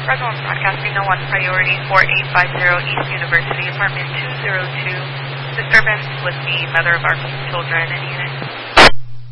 Redlands Broadcasting, no one priority 4850 East University, apartment 202. Disturbance with the mother of our children and unit